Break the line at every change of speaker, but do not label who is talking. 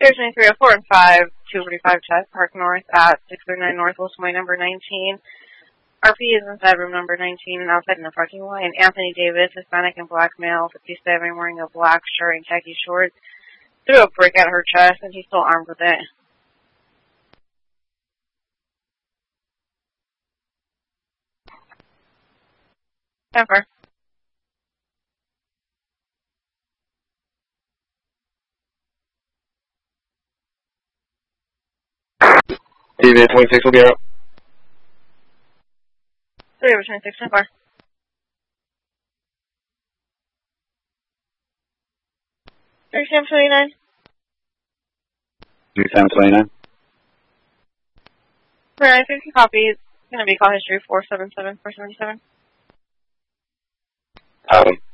02304 and 5, 245 Tech, Park North at 639 Northwest Way number 19. RP is inside room number 19 and outside in the parking lot. And Anthony Davis, Hispanic and black male, 57, wearing a black shirt and khaki shorts, threw a brick at her chest, and he's still armed with it. Temper.
TV 26 will be out.
326, Temper. Sam 29.
3729.
Right, 50 copies. It's going to be call history 477, 477.
Copy.